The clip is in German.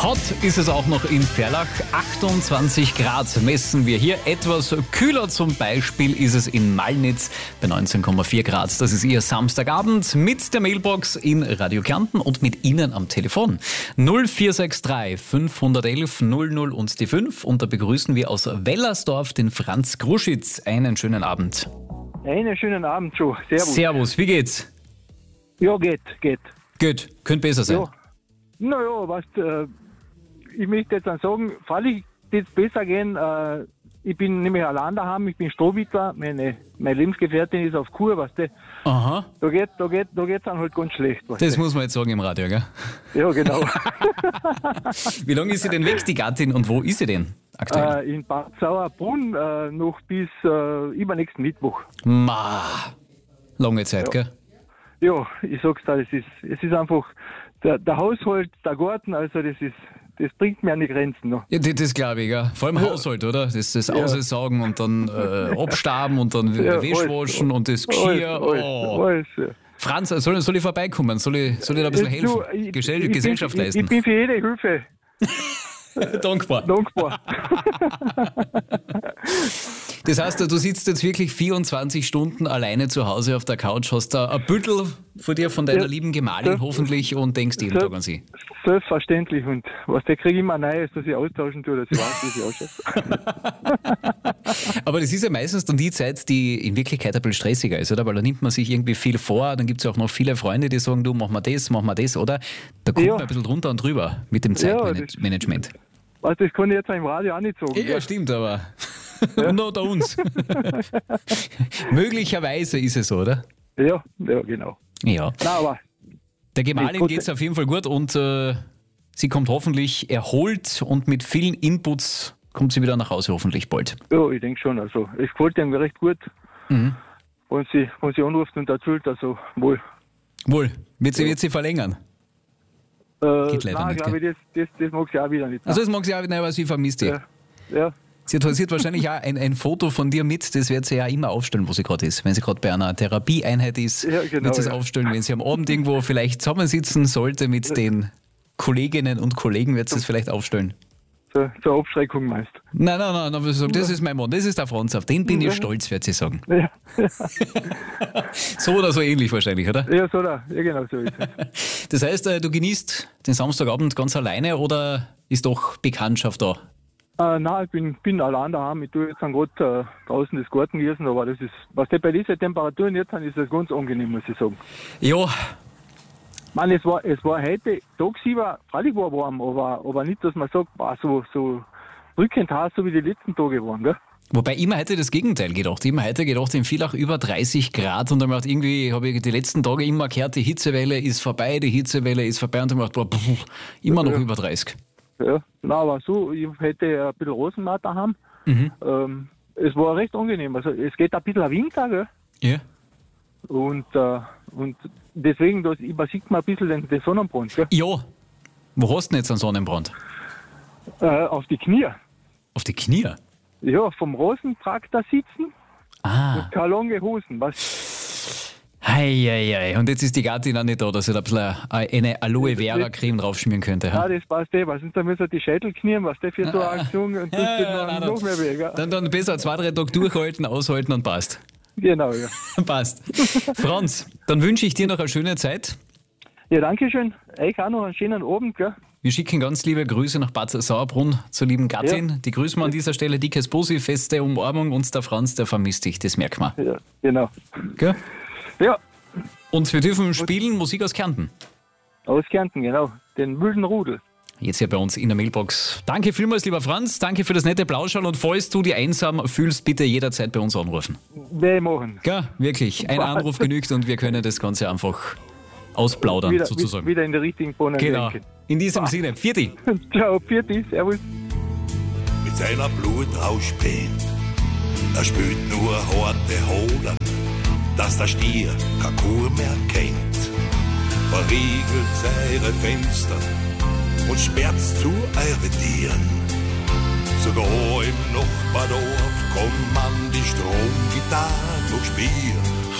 Hot ist es auch noch in Ferlach. 28 Grad messen wir hier. Etwas kühler zum Beispiel ist es in Malnitz bei 19,4 Grad. Das ist Ihr Samstagabend mit der Mailbox in Radio Kärnten und mit Ihnen am Telefon. 0463 511 00 und die 5. Und da begrüßen wir aus Wellersdorf den Franz Gruschitz. Einen schönen Abend. Einen schönen Abend schon. Servus. Servus, wie geht's? Ja, geht. Gut, könnte besser sein. Ja. Naja, ich möchte jetzt dann sagen, freilich wird es besser gehen. Ich bin nämlich allein daheim, ich bin Strohwitwer, meine Lebensgefährtin ist auf Kur, weißt du. Aha. Da geht's dann halt ganz schlecht. Weißt Das du. muss man jetzt sagen im Radio, gell? Ja, genau. Wie lange ist sie denn weg, die Gattin, und wo ist sie denn aktuell? In Bad Sauerbrunn noch bis übernächsten Mittwoch. Lange Zeit, gell? Ja, ich sag's da, es ist einfach der Haushalt, der Garten, also das bringt mir an die Grenzen noch. Ja, das glaube ich, ja. Vor allem Haushalt, oder? Das Aussaugen und dann abstaben und dann Wäsche waschen und das Geschirr. Alles. Franz, soll ich vorbeikommen? Soll ich da ein bisschen helfen? Gesellschaft leisten? Ich bin für jede Hilfe dankbar. Das heißt, du sitzt jetzt wirklich 24 Stunden alleine zu Hause auf der Couch, hast da ein Büttel vor dir von deiner lieben Gemahlin hoffentlich und denkst jeden Tag an sie. Selbstverständlich. Und was der kriege ich immer Neues, dass ich austauschen tue, dass ich weiß, wie sie ausschaut. Aber das ist ja meistens dann die Zeit, die in Wirklichkeit ein bisschen stressiger ist, oder? Weil da nimmt man sich irgendwie viel vor, dann gibt es ja auch noch viele Freunde, die sagen, du, mach mal das, oder? Da kommt man ein bisschen drunter und drüber mit dem Zeitmanagement. Das kann ich jetzt im Radio auch nicht sagen. Ja, stimmt, aber nur unter uns. Möglicherweise ist es so, oder? Ja, genau. Ja. Nein, aber der Gemahlin geht es auf jeden Fall gut und sie kommt hoffentlich erholt und mit vielen Inputs kommt sie wieder nach Hause, hoffentlich bald. Ja, ich denke schon. Also, es gefällt ihm recht gut, wenn sie anruft und erzählt, also wohl. Wird sie verlängern? Geht leider nein, nicht, glaube ich, das mag sie auch wieder nicht. Also das mag sie auch wieder, aber sie vermisst dich. Ja. Sie hat wahrscheinlich auch ein Foto von dir mit, das wird sie ja immer aufstellen, wo sie gerade ist. Wenn sie gerade bei einer Therapieeinheit ist, wird sie es aufstellen. Wenn sie am Abend irgendwo vielleicht zusammensitzen sollte mit den Kolleginnen und Kollegen, wird sie es vielleicht aufstellen. Zur Abschreckung meinst du? Nein, das ist mein Mann, das ist der Franz, auf den bin ich stolz, wird sie sagen. Ja. So oder so ähnlich wahrscheinlich, oder? Ja, genau so ist es. Das heißt, du genießt den Samstagabend ganz alleine oder ist doch Bekanntschaft da? Nein, ich bin allein daheim. Ich tue jetzt gerade draußen das Garten gießen, aber das ist, was bei diesen Temperaturen jetzt sind, ist das ganz angenehm, muss ich sagen. Ja. Man, es war heute tagsüber, freilich war warm, aber nicht, dass man sagt, so drückend heiß, so wie die letzten Tage waren, gell? Wobei immer heute das Gegenteil gedacht. Immer heute gedacht, in Villach über 30 Grad und dann habe ich die letzten Tage immer gehört, die Hitzewelle ist vorbei und dann habe ich gedacht, immer noch über 30. Ja, na, aber so, ich hätte ein bisschen Rosenmatt daheim. Es war recht angenehm. Also es geht ein bisschen ein Winter, gell? Ja. Und deswegen, da übersieht man ein bisschen den Sonnenbrand, gell? Ja. Wo hast du denn jetzt einen Sonnenbrand? Auf die Knie. Auf die Knie? Ja, vom Rosentraktor sitzen. Und keine lange Hosen, was? Hei. Und jetzt ist die Gattin auch nicht da, dass ich da ein bisschen eine Aloe Vera Creme draufschmieren könnte. Ja, das passt weil sonst müssen die Schädel knien, was der für so eine Aktion und noch mehr weg. Ja. Dann besser 2-3 Tage durchhalten, aushalten und passt. Genau, ja. Passt. Franz, dann wünsche ich dir noch eine schöne Zeit. Ja, danke schön. Euch auch noch einen schönen Abend, gell? Wir schicken ganz liebe Grüße nach Bad Sauerbrunn zur lieben Gattin. Ja. Die grüßen wir an dieser Stelle. Dickes Bussi, feste Umarmung und der Franz, der vermisst dich, das merkt man. Ja, genau. Gell? Ja. Und wir dürfen spielen Musik aus Kärnten. Aus Kärnten, genau. Den wilden Rudel. Jetzt hier bei uns in der Mailbox. Danke vielmals, lieber Franz. Danke für das nette Plauschern. Und falls du dich einsam fühlst, bitte jederzeit bei uns anrufen. Wir machen. Gell? Wirklich. Ein Anruf genügt und wir können das Ganze einfach ausplaudern, sozusagen. Wieder in der richtigen Bahn. Genau. In diesem Sinne. Vierte. Ciao, vierte. Servus. Mit seiner Blutrauschpähn, er spürt nur harte Hodern, dass der Stier keine Kur mehr kennt. Verriegelt seine Fenster und sperrt zu eure Tieren. Sogar im Nachbardorf kann man die Stromgitarre noch spielen.